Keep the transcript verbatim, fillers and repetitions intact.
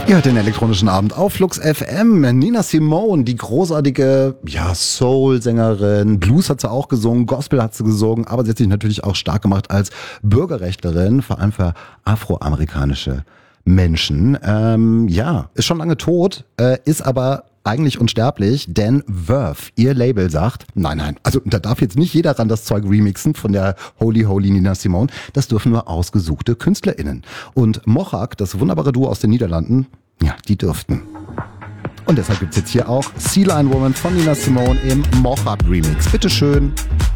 Ihr hört den elektronischen Abend auf Flux F M. Nina Simone, die großartige ja, Soul-Sängerin. Blues hat sie auch gesungen, Gospel hat sie gesungen, aber sie hat sich natürlich auch stark gemacht als Bürgerrechtlerin, vor allem für afroamerikanische Menschen. Ähm, ja, ist schon lange tot, äh, ist aber eigentlich unsterblich, denn Verve, ihr Label, sagt, nein, nein, also da darf jetzt nicht jeder ran das Zeug remixen von der Holy Holy Nina Simone, das dürfen nur ausgesuchte KünstlerInnen. Und Mochak, das wunderbare Duo aus den Niederlanden, ja, die dürften. Und deshalb gibt's jetzt hier auch Sea Lion Woman von Nina Simone im Mochak Remix. Bitteschön.